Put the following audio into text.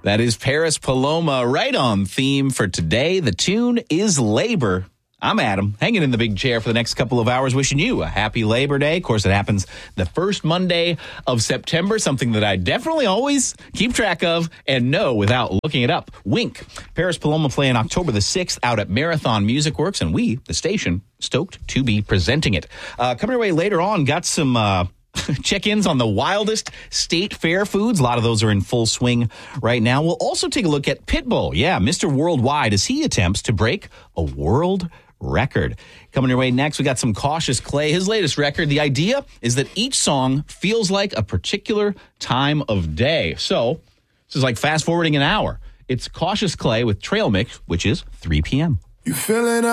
That is Paris Paloma, right on theme for today. The tune is Labor. I'm Adam, hanging in the big chair for the next couple of hours, wishing you a happy Labor Day. Of course, it happens the first Monday of September, something that I definitely always keep track of and know without looking it up. Wink. Paris Paloma playing October the 6th out at Marathon Music Works, and we, the station, stoked to be presenting it. Coming your way later on, got some check-ins on the wildest state fair foods. A lot of those are in full swing right now. We'll also take a look at Pitbull. Yeah, Mr. Worldwide, as he attempts to break a world record. Coming your way next, we got some Cautious Clay. His latest record, the idea is that each song feels like a particular time of day. So this is like fast-forwarding an hour. It's Cautious Clay with Trail Mix, which is 3 p.m. You feeling